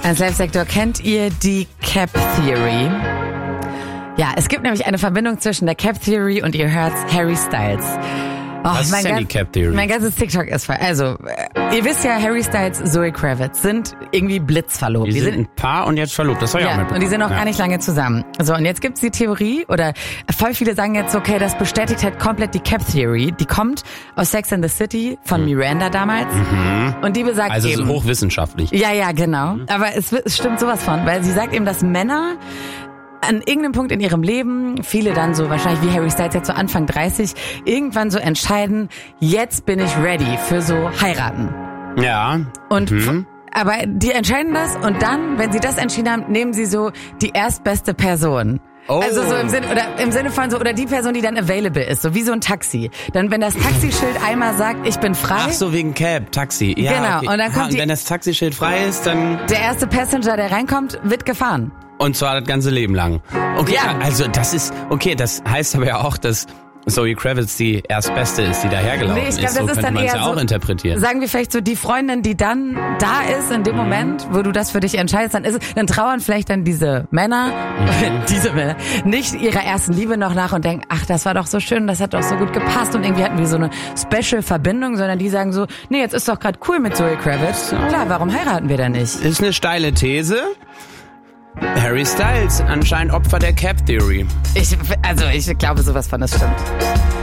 Als Live-Sektor, kennt ihr die Cap Theory? Ja, es gibt nämlich eine Verbindung zwischen der Cap Theory und ihr hört's Harry Styles. Was ist denn die Cap Theory? Mein ganzes TikTok ist voll. Also, ihr wisst ja, Harry Styles, Zoe Kravitz sind irgendwie blitzverlobt. Die sind ein Paar und jetzt verlobt, das war ja auch mitbekommen. Und die sind noch gar nicht lange zusammen. So, und jetzt gibt's die Theorie, oder voll viele sagen jetzt, okay, das bestätigt halt komplett die Cap Theory. Die kommt aus Sex and the City von Miranda damals. Und die besagt also eben... Also so hochwissenschaftlich. Ja, genau. Aber es stimmt sowas von, weil sie sagt eben, dass Männer an irgendeinem Punkt in ihrem Leben, viele dann so wahrscheinlich wie Harry Styles jetzt so Anfang 30, irgendwann so entscheiden, jetzt bin ich ready für so heiraten. Ja. Und aber die entscheiden das und dann, wenn sie das entschieden haben, nehmen sie so die erstbeste Person. Oh. Also so im Sinne von so, oder die Person, die dann available ist, so wie so ein Taxi. Dann, wenn das Taxischild einmal sagt, ich bin frei. Ach so, wegen Cab, Taxi. Ja, genau. Okay. Und dann kommt und wenn das Taxischild frei ist, dann... Der erste Passenger, der reinkommt, wird gefahren. Und zwar das ganze Leben lang. Okay, Ja. also das ist, okay, das heißt aber ja auch, dass Zoe Kravitz die erstbeste ist, die dahergelaufen Ich glaube, ist. So das ist könnte dann man es eher ja auch so, interpretieren. sagen wir vielleicht so, die Freundin, die dann da ist in dem Moment, wo du das für dich entscheidest, dann trauern vielleicht dann diese Männer nicht ihrer ersten Liebe noch nach und denken, ach, das war doch so schön, das hat doch so gut gepasst und irgendwie hatten wir so eine Special-Verbindung, sondern die sagen so, nee, jetzt ist doch gerade cool mit Zoe Kravitz. Klar, warum heiraten wir dann nicht? Ist eine steile These. Harry Styles, anscheinend Opfer der Cap Theory. Ich glaube sowas von, das stimmt.